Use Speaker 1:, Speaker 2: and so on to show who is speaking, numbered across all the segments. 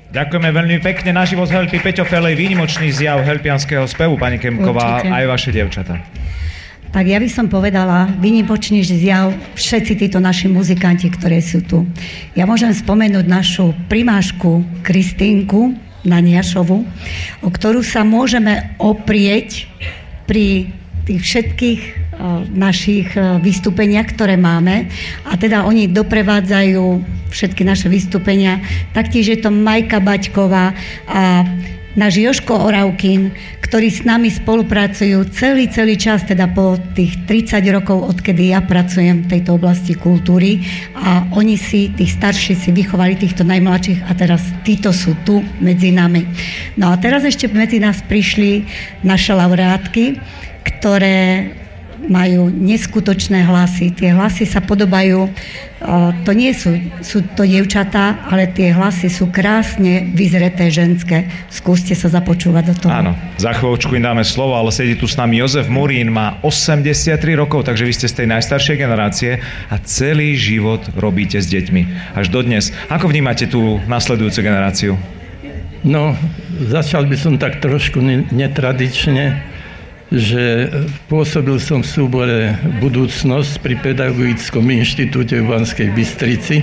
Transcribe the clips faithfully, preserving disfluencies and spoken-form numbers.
Speaker 1: Ďakujeme veľmi pekne. Naživo z Helpy Peťo Felej, výnimočný zjav helpianského spevu, pani Kemková,
Speaker 2: Určite.
Speaker 1: aj vaše dievčatá.
Speaker 2: Tak ja by som povedala, výnimočný zjav všetci títo naši muzikanti, ktoré sú tu. Ja môžem spomenúť našu primášku Kristínku Naniašovu, o ktorú sa môžeme oprieť pri tých všetkých našich vystúpeniach, ktoré máme. A teda oni doprevádzajú všetky naše vystúpenia. Taktiež je to Majka Baťková a náš Jožko Oravkin, ktorí s nami spolupracujú celý, celý čas, teda po tých tridsať rokov, odkedy ja pracujem v tejto oblasti kultúry. A oni si, tí starší, si vychovali týchto najmladších a teraz títo sú tu medzi nami. No a teraz ešte medzi nás prišli naše laureátky, ktoré majú neskutočné hlasy. Tie hlasy sa podobajú, to nie sú, sú to dievčatá, ale tie hlasy sú krásne vyzreté ženské. Skúste sa započúvať do toho.
Speaker 1: Áno, za chvíľočku im dáme slovo, ale sedí tu s nami Jozef Murín, má osemdesiattri rokov, takže vy ste z tej najstaršej generácie a celý život robíte s deťmi. Až dodnes. Ako vnímate tú nasledujúcu generáciu?
Speaker 3: No, začal by som tak trošku netradične, že pôsobil som v súbore Budúcnosť pri Pedagogickom inštitúte v Banskej Bystrici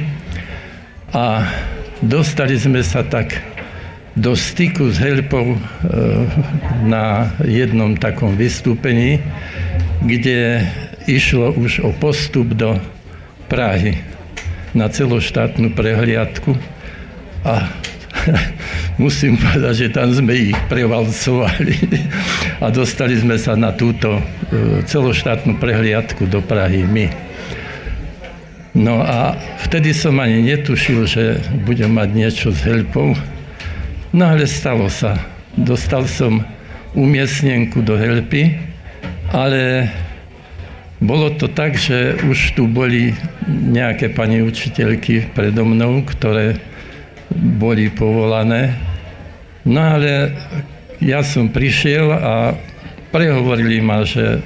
Speaker 3: a dostali sme sa tak do styku s Helpou na jednom takom vystúpení, kde išlo už o postup do Prahy na celoštátnu prehliadku a musím povedať, že tam sme ich prevalcovali a dostali sme sa na túto celoštátnu prehliadku do Prahy my. No a vtedy som ani netušil, že budem mať niečo s Helpou. No ale stalo sa. Dostal som umiestnenku do Helpy, ale bolo to tak, že už tu boli nejaké pani učiteľky predo mnou, ktoré boli povolané. No ale ja som prišiel a prehovorili ma, že